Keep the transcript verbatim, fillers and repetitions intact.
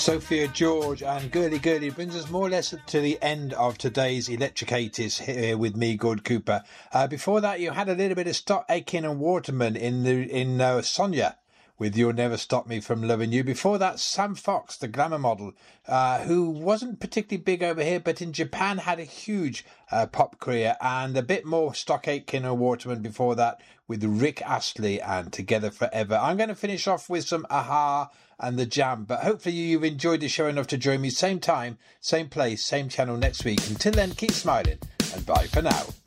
Sophia George and Girly Girly brings us more or less to the end of today's Electric eighties here with me, Gord Cooper. Uh, before that, you had a little bit of Stock Aitken and Waterman in the in uh, Sonia with You'll Never Stop Me From Loving You. Before that, Sam Fox, the glamour model, uh, who wasn't particularly big over here, but in Japan had a huge uh, pop career, and a bit more Stock Aitken and Waterman before that with Rick Astley and Together Forever. I'm going to finish off with some Aha and The Jam, but hopefully you've enjoyed the show enough to join me same time, same place, same channel next week. Until then, keep smiling and bye for now.